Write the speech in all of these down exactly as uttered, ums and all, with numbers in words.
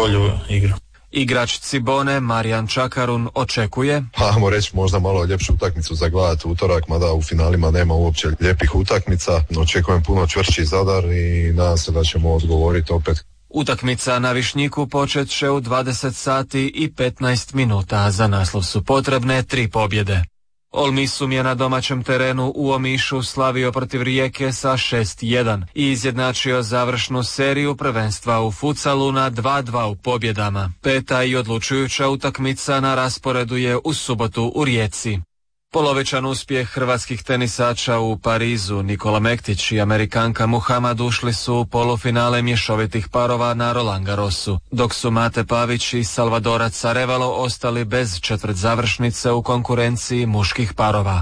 bolju igru. Igrač Cibone Marijan Čakarun očekuje, ajmo reći možda malo ljepšu utakmicu za gledati utorak, mada u finalima nema uopće lijepih utakmica. Očekujem puno čvršći Zadar i nadam se da ćemo odgovoriti opet. Utakmica na Višnjiku počet će u dvadeset sati i petnaest minuta. Za naslov su potrebne tri pobjede. Olmisum je na domaćem terenu u Omišu slavio protiv Rijeke sa šest jedan i izjednačio završnu seriju prvenstva u futsalu na dva dva u pobjedama. Peta i odlučujuća utakmica na rasporedu je u subotu u Rijeci. Polovičan uspjeh hrvatskih tenisača u Parizu. Nikola Mektić i Amerikanka Muhamad ušli su u polufinale mješovitih parova na Roland Garrosu, dok su Mate Pavić i Salvadorac Arevalo ostali bez četvrt završnice u konkurenciji muških parova.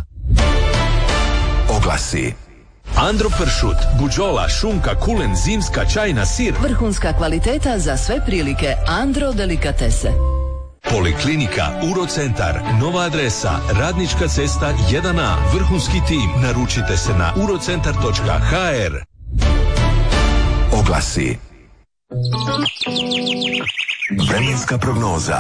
Oglasi. Andro pršut, buđola, šunka, kulen, zimska, čajna, sir. Vrhunska kvaliteta za sve prilike. Andro delikatese. Poliklinika, Urocentar, nova adresa, Radnička cesta jedan A, vrhunski tim. Naručite se na urocentar točka ha er. Oglasi. Vremenska prognoza.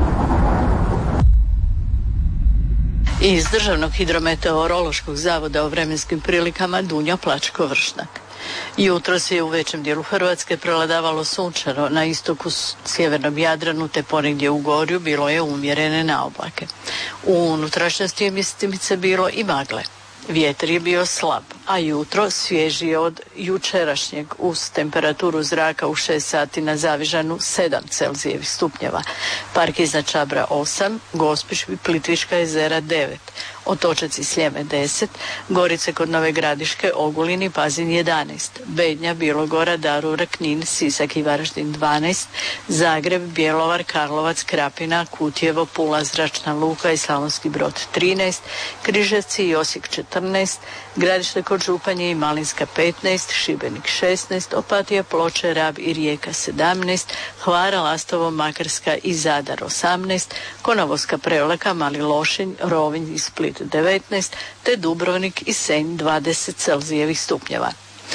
Iz Državnog hidrometeorološkog zavoda o vremenskim prilikama Dunja Plačko-Vršnak. Jutros je u većem dijelu Hrvatske prevladavalo sunčano, na istoku sjevernom Jadranu te ponegdje u Gorju bilo je umjerene naoblake. U unutrašnjosti je mjestimice bilo i magle. Vjetar je bio slab, a jutro svježije od jučerašnjeg uz temperaturu zraka u šest sati na Zavižanu sedam Celzijevih stupnjeva, Park iznad Čabra osam, Gospić i Plitvička jezera devet, Otočac Sljeme deset, Gorice kod Nove Gradiške, Ogulin i Pazin jedanaest, Bednja, Bilogora, Darura, Knin, Sisak i Varaždin dvanaest, Zagreb, Bjelovar, Karlovac, Krapina, Kutjevo, Pula, Zračna luka i Slavonski Brod trinaest, Križevci i Osijek četrnaest, Gradište kod Županje i Malinska petnaest, Šibenik šesnaest, Opatija, Ploče, Rab i Rijeka sedamnaest, Hvara, Lastovo, Makarska i Zadar osamnaest, Konavolska, Prevlaka, Mali Lošinj, Rovinj i Split devetnaest, te Dubrovnik i Senj dvadeset Celzijevih stupnjeva.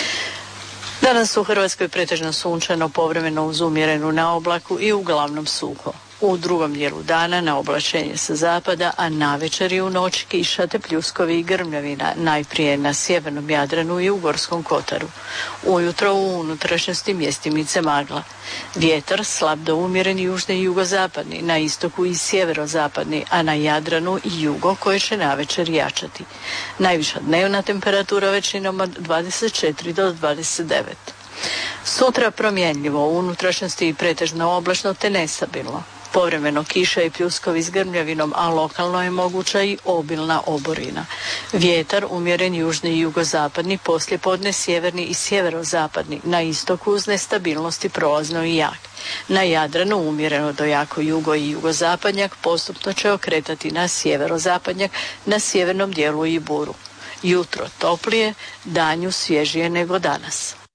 Danas u Hrvatskoj pretežno sunčano, povremeno uz umjerenu naoblaku i uglavnom suho. U drugom dijelu dana na oblačenje sa zapada, a navečer i u noć kiša te pljuskovi i grmljavina, najprije na sjevernom Jadranu i u Gorskom Kotaru. Ujutro u unutrašnjosti mjestimice magla. Vjetar slab do umjeren južni i jugozapadni, na istoku i sjeverozapadni, a na Jadranu i jugo koje će navečer jačati. Najviša dnevna temperatura većinom od dvadeset četiri do dvadeset devet. Sutra promjenljivo, u unutrašnjosti i pretežno oblačno te nestabilno. Povremeno kiša i pljuskovi s grmljavinom, a lokalno je moguća i obilna oborina. Vjetar umjeren južni i jugozapadni, poslijepodne sjeverni i sjeverozapadni, na istoku uz nestabilnosti prolazno i jak. Na Jadranu umjereno do jako jugo i jugozapadnjak, postupno će okretati na sjeverozapadnjak, na sjevernom dijelu i buru. Jutro toplije, danju svježije nego danas.